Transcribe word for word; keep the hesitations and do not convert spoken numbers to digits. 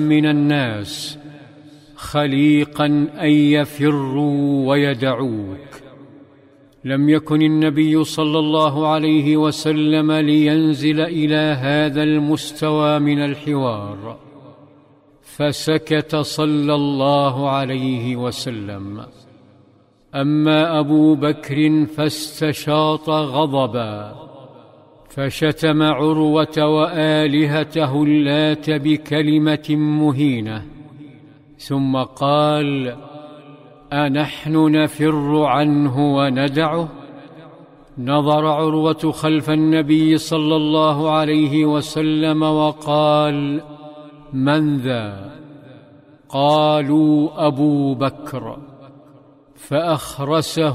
من الناس خليقا أن يفروا ويدعوك. لم يكن النبي صلى الله عليه وسلم لينزل إلى هذا المستوى من الحوار، فسكت صلى الله عليه وسلم. أما أبو بكر فاستشاط غضبا، فشتم عروة وآلهته اللات بكلمة مهينة، ثم قال: أنحن نفر عنه وندعه؟ نظر عروة خلف النبي صلى الله عليه وسلم وقال: من ذا؟ قالوا: أبو بكر. فأخرسه